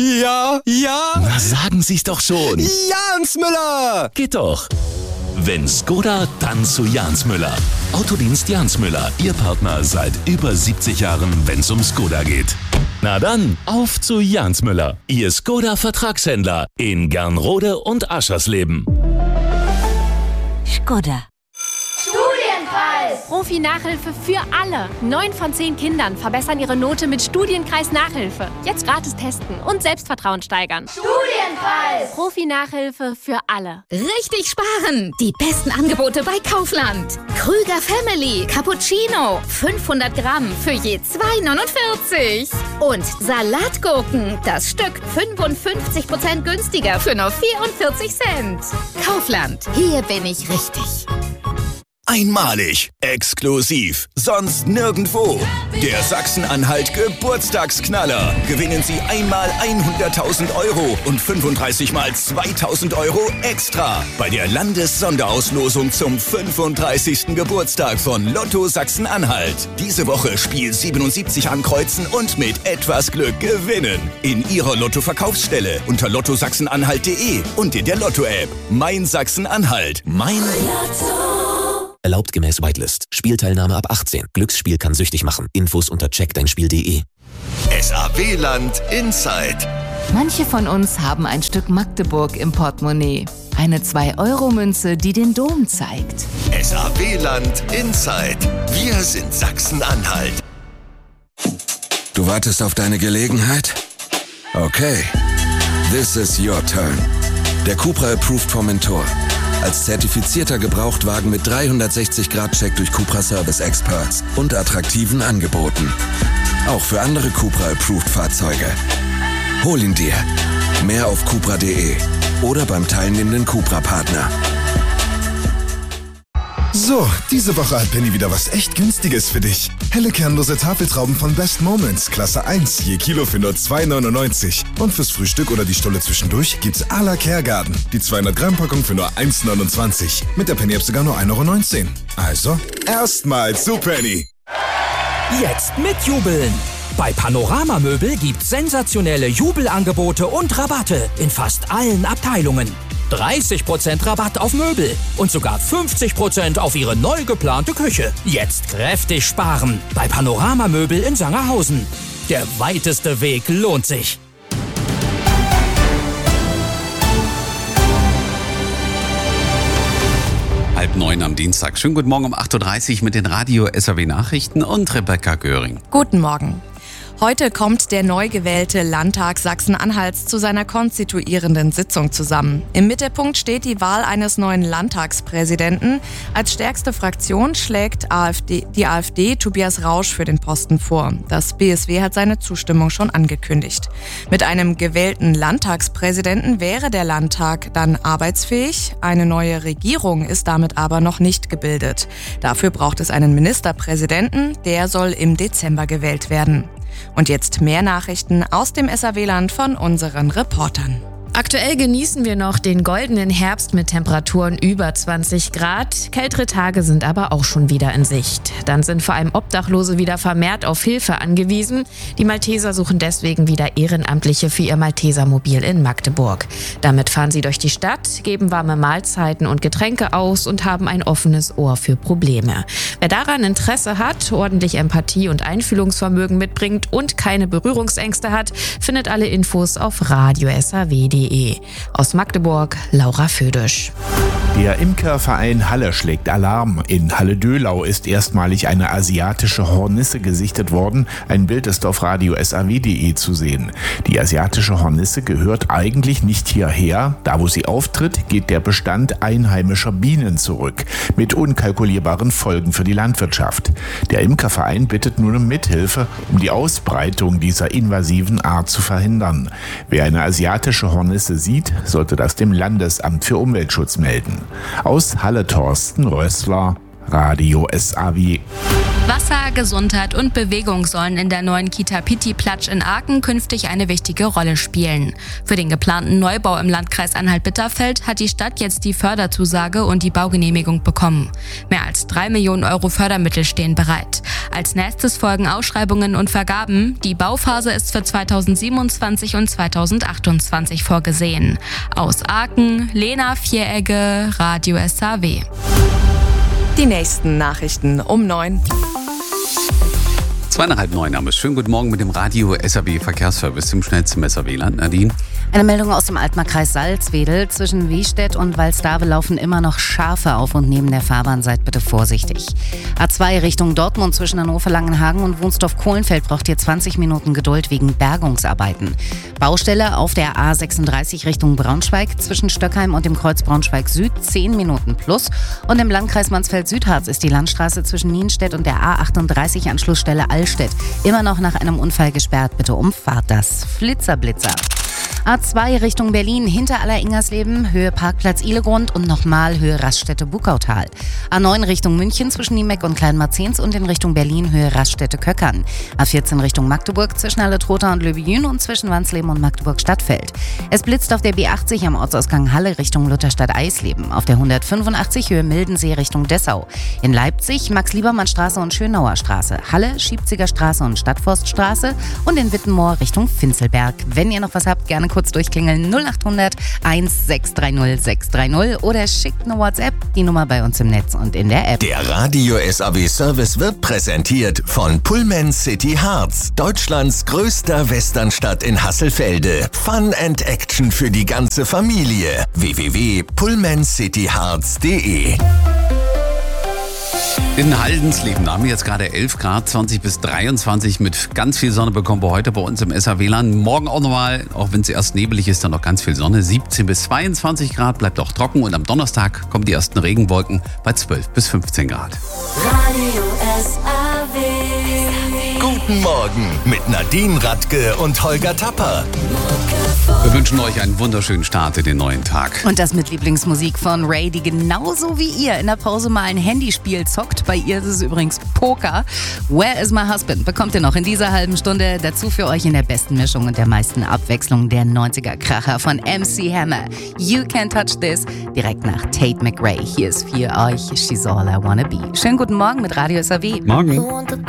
Ja, ja. Na, sagen Sie's doch schon. Jans Müller. Geht doch. Wenn Skoda, dann zu Jans Müller. Autodienst Jans Müller, Ihr Partner seit über 70 Jahren, wenn's um Skoda geht. Na dann, auf zu Jans Müller, Ihr Skoda-Vertragshändler in Gernrode und Aschersleben. Skoda. Studienkreis! Profi-Nachhilfe für alle. 9 von 10 Kindern verbessern ihre Note mit Studienkreis-Nachhilfe. Jetzt gratis testen und Selbstvertrauen steigern. Studienkreis! Profi-Nachhilfe für alle. Richtig sparen! Die besten Angebote bei Kaufland. Krüger Family Cappuccino. 500 Gramm für je 2,49. Und Salatgurken. Das Stück 55% günstiger für nur 44 Cent. Kaufland. Hier bin ich richtig. Einmalig, exklusiv, sonst nirgendwo. Der Sachsen-Anhalt Geburtstagsknaller. Gewinnen Sie einmal 100.000 € und 35 mal 2.000 € extra bei der Landessonderauslosung zum 35. Geburtstag von Lotto Sachsen-Anhalt. Diese Woche Spiel 77 ankreuzen und mit etwas Glück gewinnen. In Ihrer Lotto-Verkaufsstelle unter lottosachsenanhalt.de und in der Lotto-App. Mein Sachsen-Anhalt. Mein Lotto. Erlaubt gemäß Whitelist. Spielteilnahme ab 18. Glücksspiel kann süchtig machen. Infos unter checkdeinspiel.de. SAW-Land Inside. Manche von uns haben ein Stück Magdeburg im Portemonnaie. Eine 2-Euro-Münze, die den Dom zeigt. SAW-Land Inside. Wir sind Sachsen-Anhalt. Du wartest auf deine Gelegenheit? Okay. This is your turn. Der Cupra Approved Formentor. Als zertifizierter Gebrauchtwagen mit 360-Grad-Check durch Cupra Service Experts und attraktiven Angeboten. Auch für andere Cupra Approved Fahrzeuge. Hol ihn dir. Mehr auf cupra.de oder beim teilnehmenden Cupra-Partner. So, diese Woche hat Penny wieder was echt Günstiges für dich. Helle kernlose Tafeltrauben von Best Moments, Klasse 1, je Kilo für nur 2,99. Und fürs Frühstück oder die Stulle zwischendurch gibt's à la Caregarden. Die 200-Gramm-Packung für nur 1,29. Mit der Penny-App sogar nur 1,19 €. Also, erstmal zu Penny. Jetzt mitjubeln! Bei Panorama Möbel gibt's sensationelle Jubelangebote und Rabatte in fast allen Abteilungen. 30% Rabatt auf Möbel und sogar 50% auf Ihre neu geplante Küche. Jetzt kräftig sparen bei Panorama Möbel in Sangerhausen. Der weiteste Weg lohnt sich. Halb 9 am Dienstag. Schönen guten Morgen um 8.30 Uhr mit den Radio-SAW-Nachrichten und Rebecca Göring. Guten Morgen. Heute kommt der neu gewählte Landtag Sachsen-Anhalts zu seiner konstituierenden Sitzung zusammen. Im Mittelpunkt steht die Wahl eines neuen Landtagspräsidenten. Als stärkste Fraktion schlägt die AfD Tobias Rausch für den Posten vor. Das BSW hat seine Zustimmung schon angekündigt. Mit einem gewählten Landtagspräsidenten wäre der Landtag dann arbeitsfähig. Eine neue Regierung ist damit aber noch nicht gebildet. Dafür braucht es einen Ministerpräsidenten, der soll im Dezember gewählt werden. Und jetzt mehr Nachrichten aus dem SAW-Land von unseren Reportern. Aktuell genießen wir noch den goldenen Herbst mit Temperaturen über 20 Grad. Kältere Tage sind aber auch schon wieder in Sicht. Dann sind vor allem Obdachlose wieder vermehrt auf Hilfe angewiesen. Die Malteser suchen deswegen wieder Ehrenamtliche für ihr Maltesermobil in Magdeburg. Damit fahren sie durch die Stadt, geben warme Mahlzeiten und Getränke aus und haben ein offenes Ohr für Probleme. Wer daran Interesse hat, ordentlich Empathie und Einfühlungsvermögen mitbringt und keine Berührungsängste hat, findet alle Infos auf radio.saw.de. Aus Magdeburg, Laura Födisch. Der Imkerverein Halle schlägt Alarm. In Halle-Döhlau ist erstmalig eine asiatische Hornisse gesichtet worden. Ein Bild ist auf radio.saw.de zu sehen. Die asiatische Hornisse gehört eigentlich nicht hierher. Da, wo sie auftritt, geht der Bestand einheimischer Bienen zurück. Mit unkalkulierbaren Folgen für die Landwirtschaft. Der Imkerverein bittet nun um Mithilfe, um die Ausbreitung dieser invasiven Art zu verhindern. Wer eine asiatische Hornisse sieht, sollte das dem Landesamt für Umweltschutz melden. Aus Halle Thorsten Rössler, Radio SAW. Wasser Gesundheit und Bewegung sollen in der neuen Kita Pitti-Platsch in Aachen künftig eine wichtige Rolle spielen. Für den geplanten Neubau im Landkreis Anhalt-Bitterfeld hat die Stadt jetzt die Förderzusage und die Baugenehmigung bekommen. Mehr als 3 Millionen Euro Fördermittel stehen bereit. Als nächstes folgen Ausschreibungen und Vergaben. Die Bauphase ist für 2027 und 2028 vorgesehen. Aus Aachen, Lena Vieregge, Radio SAW. Die nächsten Nachrichten um 9. 8:30 am schönen guten Morgen mit dem Radio SAW Verkehrsservice im schnellsten SAW-Land. Nadine. Eine Meldung aus dem Altmark-Kreis Salzwedel. Zwischen Wiestedt und Walsdawe laufen immer noch Schafe auf und neben der Fahrbahn. Seid bitte vorsichtig. A2 Richtung Dortmund zwischen Hannover-Langenhagen und Wunsdorf-Kohlenfeld braucht ihr 20 Minuten Geduld wegen Bergungsarbeiten. Baustelle auf der A36 Richtung Braunschweig zwischen Stöckheim und dem Kreuz Braunschweig Süd 10 Minuten plus. Und im Landkreis Mansfeld-Südharz ist die Landstraße zwischen Nienstedt und der A38 Anschlussstelle Allstedt immer noch nach einem Unfall gesperrt. Bitte umfahrt das. Flitzer-Blitzer. A2 Richtung Berlin, hinter Aller-Ingersleben, Höhe Parkplatz Ihlegrund und nochmal Höhe Raststätte Buckautal. A9 Richtung München zwischen Niemeck und Kleinmarzens und in Richtung Berlin Höhe Raststätte Köckern. A14 Richtung Magdeburg zwischen Halle-Trotha und Löbejün und zwischen Wansleben und Magdeburg-Stadtfeld. Es blitzt auf der B80 am Ortsausgang Halle Richtung Lutherstadt-Eisleben. Auf der 185 Höhe Mildensee Richtung Dessau. In Leipzig Max-Liebermann-Straße und Schönauer Straße. Halle, Schiebziger Straße und Stadtforststraße. Und in Wittenmoor Richtung Finzelberg. Wenn ihr noch was habt, gerne kurz durchklingeln 0800 1630 630 oder schickt eine WhatsApp, die Nummer bei uns im Netz und in der App. Der Radio SAW Service wird präsentiert von Pullman City Harz, Deutschlands größter Westernstadt in Hasselfelde. Fun and Action für die ganze Familie. www.pullmancityharz.de. In Haldensleben haben wir jetzt gerade 11 Grad, 20 bis 23 mit ganz viel Sonne bekommen wir heute bei uns im SAW-Land. Morgen auch nochmal, auch wenn es erst nebelig ist, dann noch ganz viel Sonne. 17 bis 22 Grad, bleibt auch trocken und am Donnerstag kommen die ersten Regenwolken bei 12 bis 15 Grad. Radio SAW. Guten Morgen mit Nadine Radke und Holger Tapper. Wir wünschen euch einen wunderschönen Start in den neuen Tag. Und das mit Lieblingsmusik von Ray, die genauso wie ihr in der Pause mal ein Handyspiel zockt. Bei ihr ist es übrigens Poker. Where is my husband? Bekommt ihr noch in dieser halben Stunde. Dazu für euch in der besten Mischung und der meisten Abwechslung der 90er-Kracher von MC Hammer. You Can't Touch This. Direkt nach Tate McRae. Hier ist für euch She's All I Wanna Be. Schönen guten Morgen mit Radio SAW. Morgen.